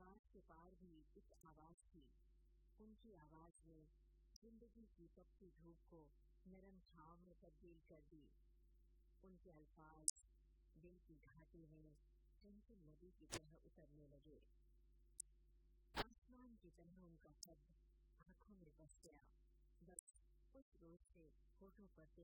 आवाज के पार भी एक आवाज थी। उनकी आवाज ने जिंदगी की तपती धूप को नरम छांव में तब्दील कर दी। उनके अल्फाज दिल की घाटी में चंचल नदी की तरह उतरने लगे। आसमान की तरह उनका कद आंखों में बस गया। बस कुछ रोज से होठों पर से